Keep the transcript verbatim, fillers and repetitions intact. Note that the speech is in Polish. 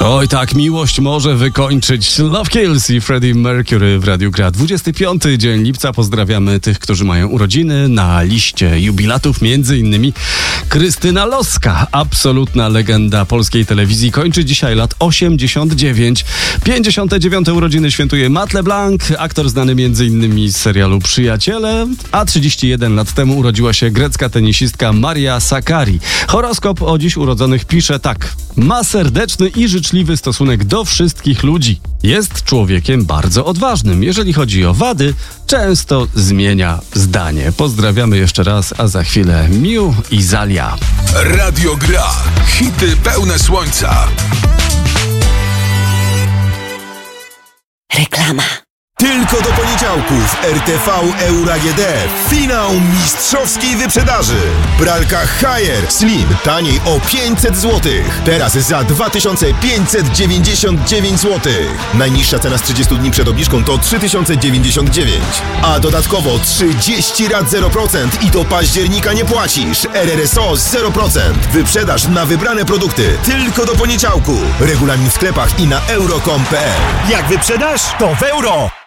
Oj tak, miłość może wykończyć. Love Kills i Freddie Mercury w Radiu Gra. dwudziesty piąty dzień lipca. Pozdrawiamy tych, którzy mają urodziny. Na liście jubilatów między innymi Krystyna Loska, absolutna legenda polskiej telewizji. Kończy dzisiaj lat osiemdziesiąt dziewięć. pięćdziesiąte dziewiąte urodziny świętuje Matt LeBlanc, aktor znany między innymi z serialu Przyjaciele. A trzydzieści jeden lat temu urodziła się grecka tenisistka Maria Sakkari. Horoskop o dziś urodzonych pisze tak. Ma serdeczny i życzliwy stosunek do wszystkich ludzi. Jest człowiekiem bardzo odważnym. Jeżeli chodzi o wady, często zmienia zdanie. Pozdrawiamy jeszcze raz, a za chwilę Miu i Zalia. Radio Gra. Hity pełne słońca. Reklama. Tylko do poniedziałku w R T V Euro A G D finał mistrzowskiej wyprzedaży. Pralka Haier Slim taniej o pięćset złotych. Teraz za dwa tysiące pięćset dziewięćdziesiąt dziewięć złotych. Najniższa cena z trzydziestu dni przed obniżką to trzy tysiące dziewięćdziesiąt dziewięć. A dodatkowo trzydzieści rat zero procent i do października nie płacisz. R R S O zero procent. Wyprzedaż na wybrane produkty tylko do poniedziałku. Regulamin w sklepach i na euro kropka com kropka p l. Jak wyprzedasz, to w euro!